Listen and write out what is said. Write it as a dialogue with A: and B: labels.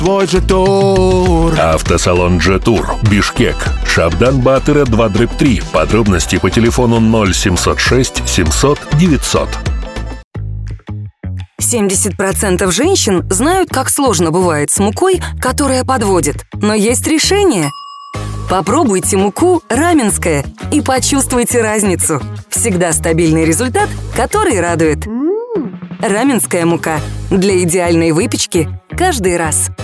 A: твой же тур.
B: Автосалон Джетур, Бишкек, Шабдан-Батыра 2/3. Подробности по телефону 0706 700 900.
C: 70% женщин знают, как сложно бывает с мукой, которая подводит. Но есть решение. Попробуйте муку раменская и почувствуйте разницу. Всегда стабильный результат, который радует. Раменская мука для идеальной выпечки каждый раз.